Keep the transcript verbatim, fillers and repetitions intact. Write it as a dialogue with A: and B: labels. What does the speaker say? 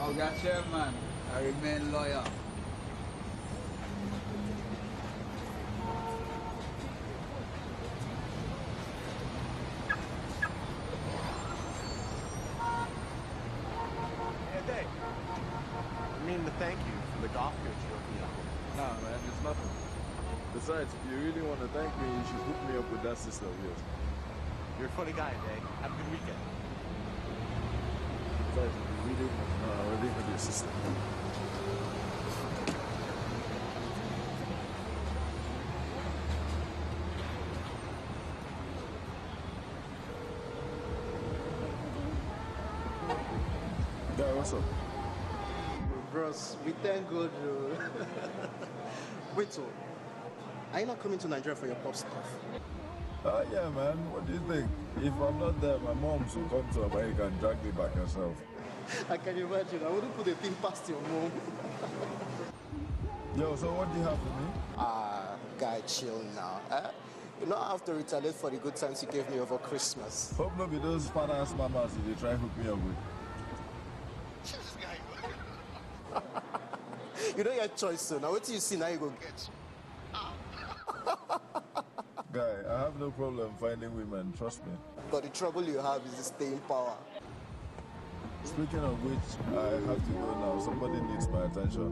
A: Oga Chairman, I remain loyal.
B: Hey, Dave. I mean to thank you for the golf coach you hooked me up with.
C: Nah, man, it's nothing. Besides, if you really want to thank me, you should hook me up with that sister of yours.
B: You're a funny guy, Dave. Have a good weekend.
C: Besides, if you really want to know, I'll leave with your sister. Yeah, what's up?
D: Bros, we thank God. Wait, so are you not coming to Nigeria for your pop stuff?
C: Uh, yeah, man. What do you think? If I'm not there, my mom will come to America and drag me back herself.
D: I can imagine. I wouldn't put a thing past your mom.
C: Yo, so what do you have for me?
D: Ah, guy, chill now. Eh? You don't have to retaliate for the good times you gave me over Christmas.
C: Hope not be those fat-ass mamas if they try to hook me up with.
D: You don't get choice, so now what do you see now you go get?
C: Guy, I have no problem finding women, trust me.
D: But the trouble you have is the staying power.
C: Speaking of which, I have to go now. Somebody needs my attention.